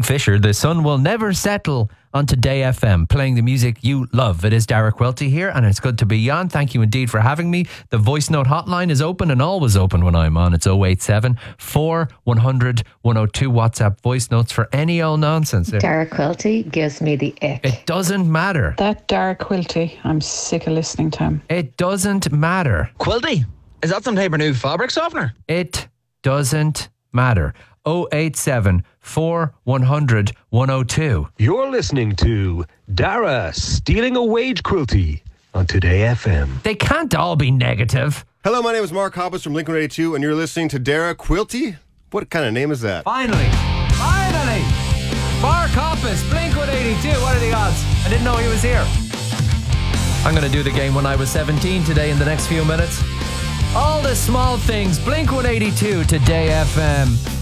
Fisher. The sun will never settle on Today FM, playing the music you love. It is Dara Quilty here, and it's good to be on. Thank you indeed for having me. The voice note hotline is open and always open when I'm on. It's 087 410 102. WhatsApp voice notes for any old nonsense. Dara Quilty gives me the ick. It doesn't matter. That Dara Quilty, I'm sick of listening to him. It doesn't matter. Quilty, is that some type of new fabric softener? It doesn't matter. 087 410 102. You're listening to Dara Stealing a Wage Quilty on Today FM. They can't all be negative. Hello, my name is Mark Hoppus from Blink-182, and you're listening to Dara Quilty? What kind of name is that? Finally! Mark Hoppus, Blink-182. What are the odds? I didn't know he was here. I'm going to do the game when I was 17 today in the next few minutes. All the small things. Blink-182, Today FM.